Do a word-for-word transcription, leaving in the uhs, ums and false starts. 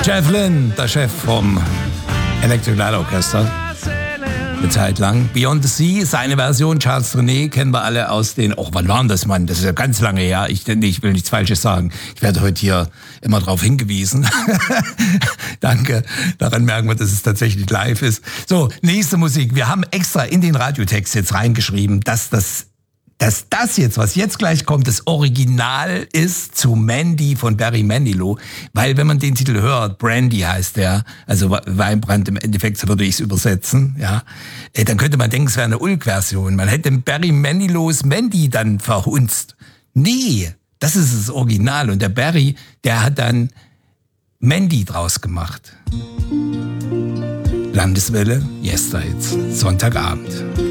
Jeff Lynne, der Chef vom Electric Light Orchestra, eine Zeit lang. Beyond the Sea, seine Version, Charles Trenet, kennen wir alle aus den, oh, wann war denn das, Mann? Das ist ja ganz lange her. Ich, ich will nichts Falsches sagen. Ich werde heute hier immer drauf hingewiesen. Danke. Daran merken wir, dass es tatsächlich live ist. So, nächste Musik. Wir haben extra in den Radiotext jetzt reingeschrieben, dass das Dass das jetzt, was jetzt gleich kommt, das Original ist zu Mandy von Barry Manilow. Weil wenn man den Titel hört, Brandy heißt der, also Weinbrand im Endeffekt, so würde ich es übersetzen, ja, dann könnte man denken, es wäre eine Ulk-Version. Man hätte Barry Manilows Mandy dann verhunzt. Nee, das ist das Original. Und der Barry, der hat dann Mandy draus gemacht. Landeswelle, Yesterday, Sonntagabend.